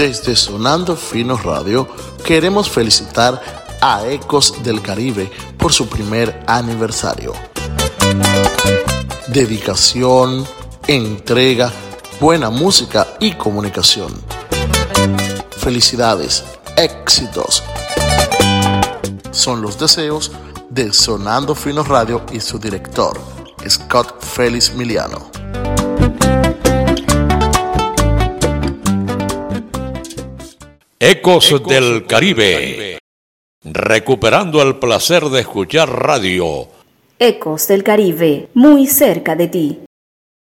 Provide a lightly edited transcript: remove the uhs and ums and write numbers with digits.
Desde Sonando Fino Radio queremos felicitar a Ecos del Caribe por su primer aniversario. Dedicación, entrega, buena música y comunicación. Felicidades, éxitos. Son los deseos de Sonando Fino Radio y su director, Scott Félix Miliano. Ecos del Caribe, recuperando el placer de escuchar radio. Ecos del Caribe, muy cerca de ti.